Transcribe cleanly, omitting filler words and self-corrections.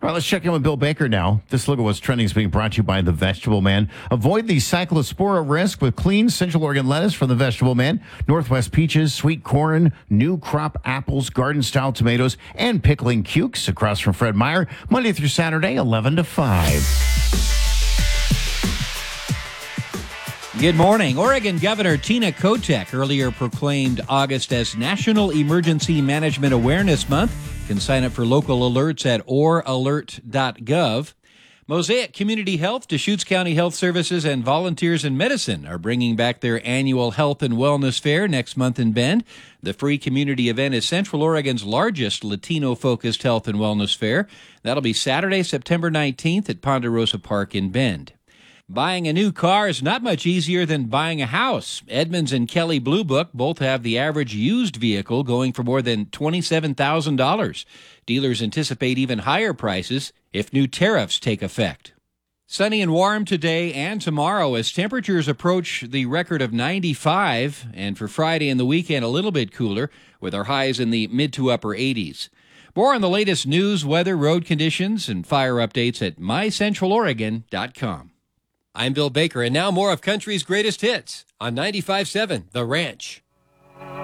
right, let's check in with Bill Baker now. This look at what's trending is being brought to you by The Vegetable Man. Avoid the cyclospora risk with clean Central Oregon lettuce from The Vegetable Man. Northwest peaches, sweet corn, new crop apples, garden-style tomatoes, and pickling cukes across from Fred Meyer, Monday through Saturday, 11 to 5. Good morning. Oregon Governor Tina Kotek earlier proclaimed August as National Emergency Management Awareness Month. You can sign up for local alerts at oralert.gov. Mosaic Community Health, Deschutes County Health Services, and Volunteers in Medicine are bringing back their annual Health and Wellness Fair next month in Bend. The free community event is Central Oregon's largest Latino-focused health and wellness fair. That'll be Saturday, September 19th at Ponderosa Park in Bend. Buying a new car is not much easier than buying a house. Edmunds and Kelly Blue Book both have the average used vehicle going for more than $27,000. Dealers anticipate even higher prices if new tariffs take effect. Sunny and warm today and tomorrow as temperatures approach the record of 95, and for Friday and the weekend a little bit cooler with our highs in the mid to upper 80s. More on the latest news, weather, road conditions, and fire updates at mycentraloregon.com. I'm Bill Baker, and now more of country's greatest hits on 95.7 The Ranch.